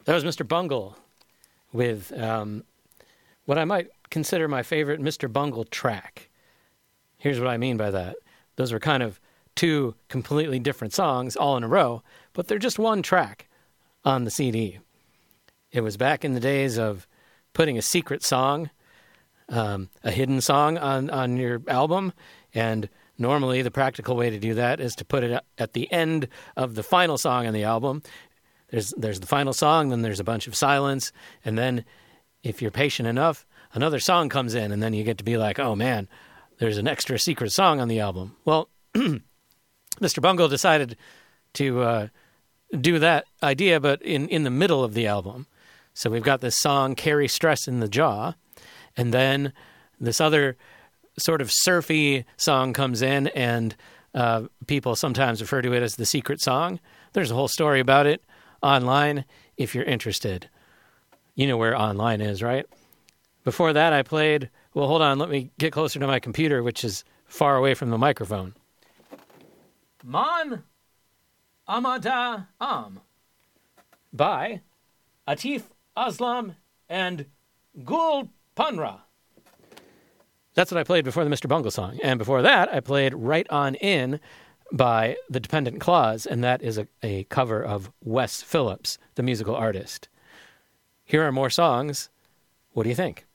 That was Mr. Bungle with what I might consider my favorite Mr. Bungle track. Here's what I mean by that. Those were kind of two completely different songs all in a row, but they're just one track on the CD. It was back in the days of putting a secret song, a hidden song on your album, and normally the practical way to do that is to put it at the end of the final song on the album. There's the final song, then there's a bunch of silence, and then if you're patient enough, another song comes in, and then you get to be like, oh man, there's an extra secret song on the album. Well, Mr. Bungle decided to do that idea, but in the middle of the album. So we've got this song, Carry Stress in the Jaw, and then this other sort of surfy song comes in, and people sometimes refer to it as the secret song. There's a whole story about it online if you're interested. You know where online is, right? Before that, I played, well, hold on, let me get closer to my computer, which is far away from the microphone. Man Amada Am by Atif Aslam and Gul Panra. That's what I played before the Mr. Bungle song. And before that, I played Right On In by The Dependent Clause, and that is a cover of Wes Phillips, the musical artist. Here are more songs. What do you think?